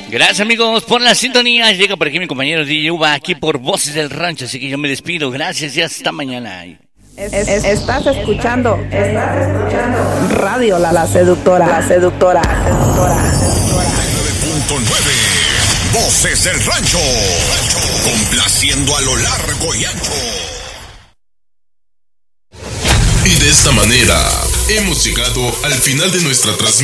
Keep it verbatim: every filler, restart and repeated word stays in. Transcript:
Gracias, amigos, por la sintonía. Llega por aquí mi compañero D J Uva, aquí por Voces del Rancho, así que yo me despido. Gracias y hasta mañana. Es, es, estás escuchando, estás escuchando Radio La, la Seductora, la Seductora, la Seductora, la Seductora. nueve punto nueve Voces del Rancho, complaciendo a lo largo y ancho. Y de esta manera hemos llegado al final de nuestra transmisión.